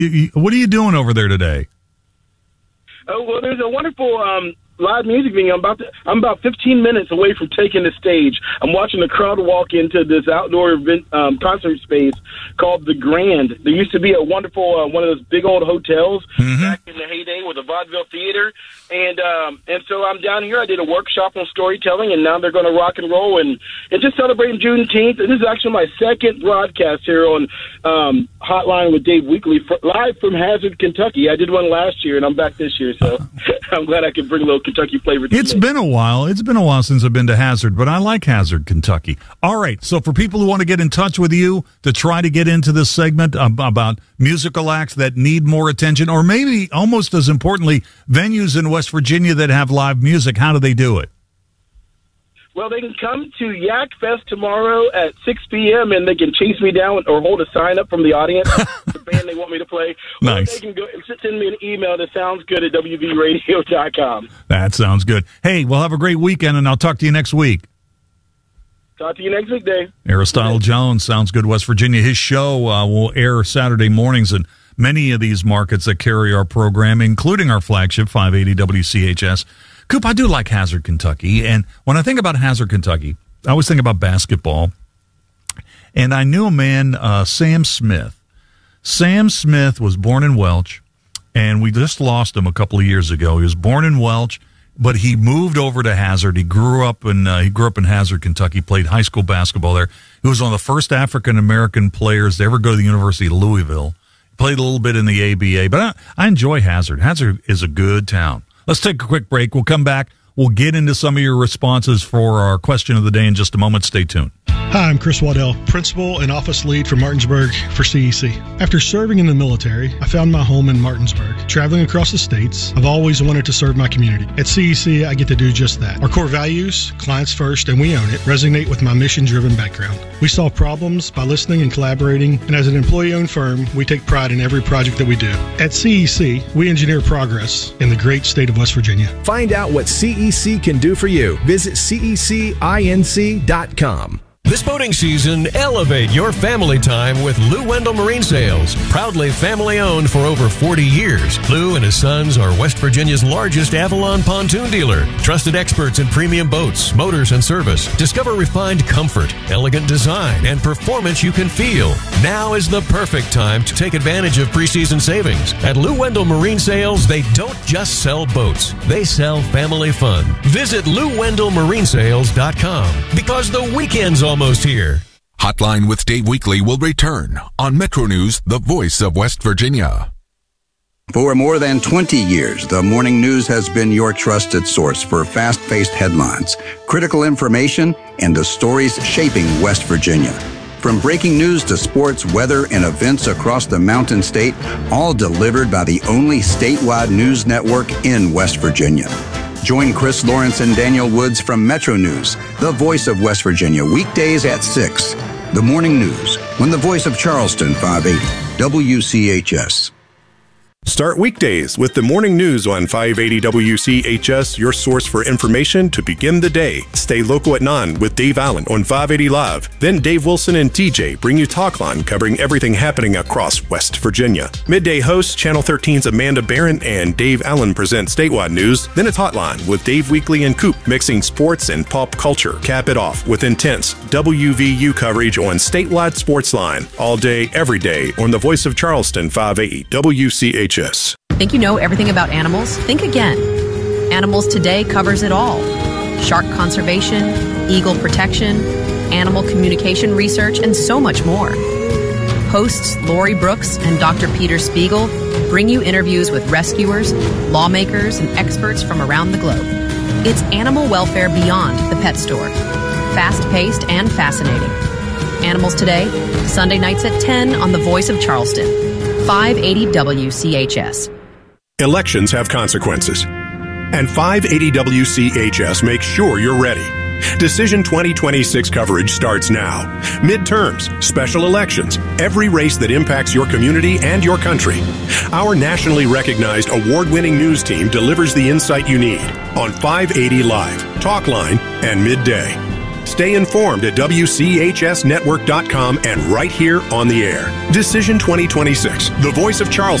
What are you doing over there today? Oh, well, there's a wonderful live music venue. I'm about 15 minutes away from taking the stage. I'm watching the crowd walk into this outdoor event, concert space called The Grand. There used to be a wonderful one of those big old hotels back in the heyday with a vaudeville theater. And so I'm down here. I did a workshop on storytelling, and now they're going to rock and roll and just celebrating Juneteenth. And this is actually my second broadcast here on Hotline with Dave Weekly, live from Hazard, Kentucky. I did one last year, and I'm back this year, so I'm glad I could bring a little Kentucky flavor to It's been a while. It's been a while since I've been to Hazard, but I like Hazard, Kentucky. All right, so for people who want to get in touch with you to try to get into this segment about musical acts that need more attention, or maybe almost as importantly, venues in West Virginia that have live music, how do they do it? Well, they can come to Yak Fest tomorrow at 6 p.m. and they can chase me down or hold a sign up from the audience, the band they want me to play. Nice. Or they can go and send me an email that sounds good at wvradio.com. That sounds good. Hey, we'll have a great weekend, and I'll talk to you next week. Talk to you next week, Dave. Aristotle Jones, Sounds Good, West Virginia. His show will air Saturday mornings in many of these markets that carry our program, including our flagship 580 WCHS. Coop, I do like Hazard, Kentucky, and when I think about Hazard, Kentucky, I always think about basketball, and I knew a man, Sam Smith. Sam Smith was born in Welch, and we just lost him a couple of years ago. He was born in Welch, but he moved over to Hazard. He grew up in Hazard, Kentucky, played high school basketball there. He was one of the first African-American players to ever go to the University of Louisville. Played a little bit in the ABA, but I enjoy Hazard. Hazard is a good town. Let's take a quick break. We'll come back. We'll get into some of your responses for our question of the day in just a moment. Stay tuned. Hi, I'm Chris Waddell, Principal and Office Lead for Martinsburg for CEC. After serving in the military, I found my home in Martinsburg. Traveling across the states, I've always wanted to serve my community. At CEC, I get to do just that. Our core values, clients first and we own it, resonate with my mission-driven background. We solve problems by listening and collaborating, and as an employee-owned firm, we take pride in every project that we do. At CEC, we engineer progress in the great state of West Virginia. Find out what CEC can do for you. Visit cecinc.com. This boating season, elevate your family time with Lou Wendell Marine Sales. Proudly family-owned for over 40 years, Lou and his sons are West Virginia's largest Avalon pontoon dealer. Trusted experts in premium boats, motors, and service. Discover refined comfort, elegant design, and performance you can feel. Now is the perfect time to take advantage of preseason savings. At Lou Wendell Marine Sales, they don't just sell boats. They sell family fun. Visit LouWendellMarineSales.com because the weekend's almost here. Hotline with Dave Weekly will return on Metro News, the voice of West Virginia. For more than 20 years, the Morning News has been your trusted source for fast-paced headlines, critical information, and the stories shaping West Virginia. From breaking news to sports, weather, and events across the Mountain State, all delivered by the only statewide news network in West Virginia. Join Chris Lawrence and Daniel Woods from Metro News, the voice of West Virginia, weekdays at 6. The Morning News, on the voice of Charleston, 580 WCHS. Start weekdays with the Morning News on 580 WCHS, your source for information to begin the day. Stay local at 9 with Dave Allen on 580 Live. Then Dave Wilson and TJ bring you Talkline, covering everything happening across West Virginia. Midday hosts Channel 13's Amanda Barron and Dave Allen present statewide news. Then it's Hotline with Dave Weekly and Coop, mixing sports and pop culture. Cap it off with intense WVU coverage on statewide sports line. All day, every day on the voice of Charleston, 580 WCHS. Think you know everything about animals? Think again. Animals Today covers it all. Shark conservation, eagle protection, animal communication research, and so much more. Hosts Lori Brooks and Dr. Peter Spiegel bring you interviews with rescuers, lawmakers, and experts from around the globe. It's animal welfare beyond the pet store. Fast-paced and fascinating. Animals Today, Sunday nights at 10 on the voice of Charleston. 580 WCHS. Elections have consequences, and 580 WCHS makes sure you're ready. Decision 2026 coverage starts now. Midterms, special elections, every race that impacts your community and your country. Our nationally recognized award-winning news team delivers the insight you need on 580 Live, Talkline, and Midday. Stay Stay informed at WCHSnetwork.com and right here on the air. Decision 2026, the voice of Charleston.